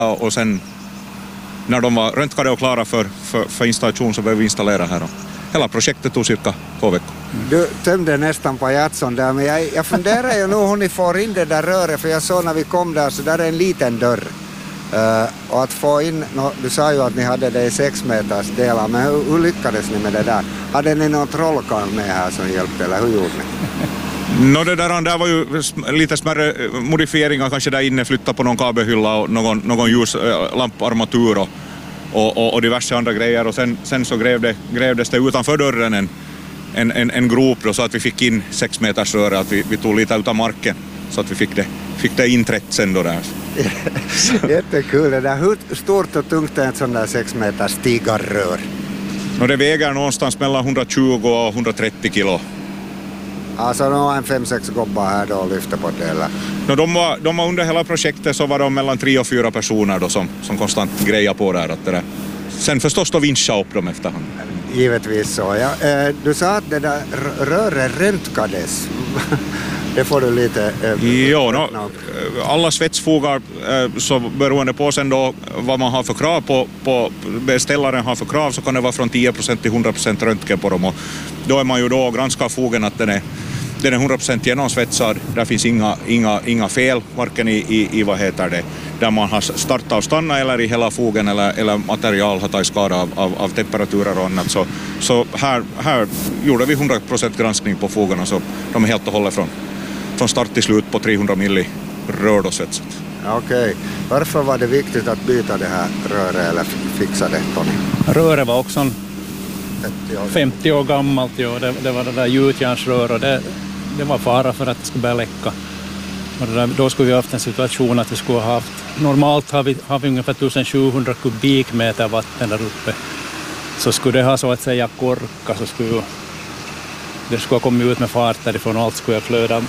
och sen när de var röntgade och klara för installation så behöver vi installera här. Hela projektet tog cirka 2 veckor. Du tömde nästan på Jatsson där, men jag funderar ju nu hur ni får in det där röret, för jag såg när vi kom där så där är en liten dörr. Och att få in, du sa ju att ni hade det i 6 meters delar, men hur lyckades ni med det där? Hade ni någon trollkarl med här som hjälpte, eller hur gjorde ni? Det där var ju lite smärre modifieringar, kanske där inne flytta på någon kabelhylla och någon ljuslamparmatur och diverse andra grejer, och sen så grävdes det utanför dörren en grop då, så att vi fick in 6 meters rör, att vi tog lite utav marken så att vi fick det inträtt sen då där. Jättekul det där. Hur stort och tungt är ett sånt där 6 meters stigarrör? Det väger någonstans mellan 120 och 130 kilo. Alltså de var en 5-6 gobbar här då och lyfte på det, eller? De var under hela projektet så var de mellan 3 och 4 personer då som konstant grejer på där. Att det där. Sen förstås då vincha upp dem efterhand. Givetvis så, ja. Du sa att det där röret röntgades. Det får du lite... alla svetsfogar, så beroende på sen då vad man har för krav på beställaren har för krav, så kan det vara från 10% till 100% röntgen på dem, och då är man ju då granskar fogen att den är 100% genomsvetsad. Där finns inga fel, varken i vad heter det, där man har startat och stannat eller i hela fogen eller material har tagit skada av temperaturer och annat. Så här gjorde vi 100% granskning på fogarna, så de är helt och hållet från start till slut på 300 milli rörd och svetsat. Okej. Varför var det viktigt att byta det här röret eller fixa det, Tony? Röret var också 50 år gammalt, ja. Det var det där gjutjärnsrör, och det var fara för att det skulle börja läcka. Och då skulle vi ha haft en situation att vi skulle ha haft, normalt har vi ungefär 1700 kubikmeter vatten där uppe. Så skulle det ha så att säga korka, så skulle det skulle ha kommit ut med fart därifrån, och allt skulle ha flöda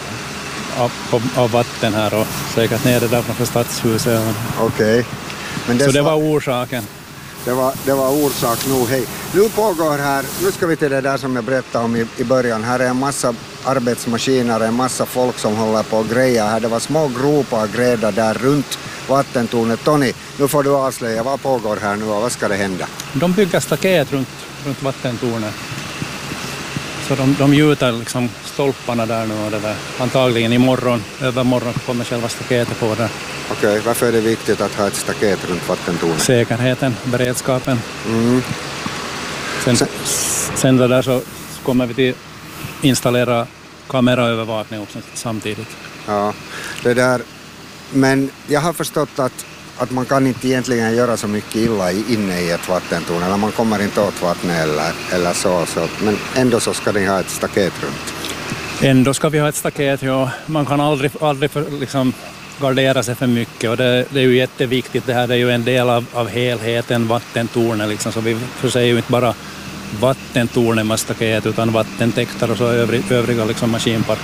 av vatten här och säkert ner det där från stadshuset. Okej. Men så det var orsaken. Det var orsak nog. Hej. Nu pågår här, nu ska vi till det där som jag berättade om i början. Här är en massa arbetsmaskiner, en massa folk som håller på och grejer här. Det var små gropar grävda där runt vattentornet. Tony, nu får du avslöja, vad pågår här nu och vad ska det hända? De bygger staket runt vattentornet. Så de gjuter liksom stolparna där nu, och det där. Antagligen övermorgon kommer själva staketet på där. Okej, varför är det viktigt att ha ett staket runt vattentornet? Säkerheten, beredskapen. Sen där så kommer vi till installera kameraövervakning också samtidigt. Ja, det där. Men jag har förstått att man kan inte egentligen göra så mycket illa inne i ett vattentorn, eller man kommer inte åt vattnet eller så. Men ändå så ska ni ha ett staket runt. Ändå ska vi ha ett staket, ja. Man kan aldrig liksom gardera sig för mycket, och det är ju jätteviktigt. Det här är ju en del av helheten, vattentornet liksom, så vi förser ju inte bara vattentornet med staket utan vattentäkter och så övriga liksom maskinpark.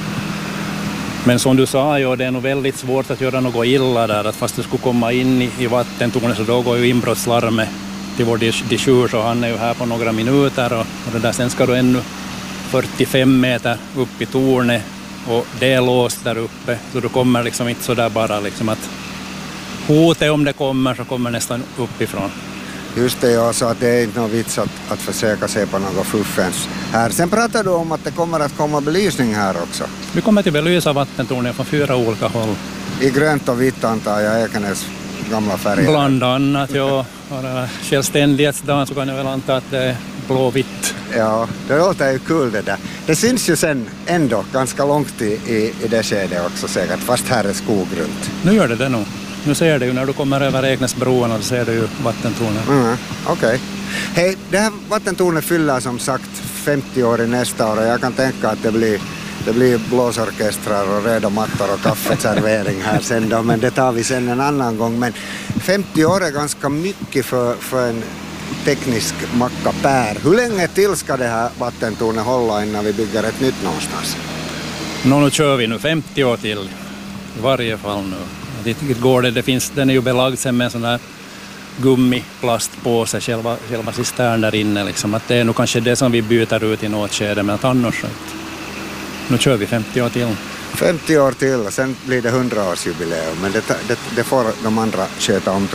Men som du sa, ja, det är nog väldigt svårt att göra något illa där, att fast du skulle komma in i vattentornet så då går ju inbrottslarmet till vår disjur, så han är ju här på några minuter och det där. Sen ska du ännu 45 meter upp i tornet, och det är låst där uppe, så du kommer liksom inte så där bara liksom att hotet om det kommer så kommer nästan uppifrån. Just det, ja, så att det är inte någon vits att försöka se på något fuffens här. Sen pratar du om att det kommer att komma belysning här också. Vi kommer att belysa vattentornet från 4 olika håll. I grönt och vitt antar jag, Ekenäs gamla färger. Bland annat, ja. Självständighetsdagen så kan jag väl anta att det är blåvitt. Ja, det låter ju kul det där. Det syns ju sen ändå ganska långt i det skedet också säkert, fast här är skog runt. Nu gör det nog. Nu ser du ju när du kommer över Eknäsbroen, och ser du ju vattentornet. Okej. Hej, det här vattentornet fyller som sagt 50 år i nästa år, och jag kan tänka att det blir blåsorkestrar och röda mattor och kaffeservering här sen då, men det tar vi sen en annan gång. Men 50 år är ganska mycket för en teknisk mackapär. Hur länge till ska det här vattentornet hålla innan vi bygger ett nytt någonstans? Nu kör vi nu 50 år till i varje fall nu. Det går den är ju belagd sen med en sån här gummiplastpåse, själva cistern där inne liksom, att det är nog kanske det som vi byter ut i något skede, men att annars nu kör vi 50 år till. 50 år till och sen blir det 100-årsjubileum, men det får de andra sköta om.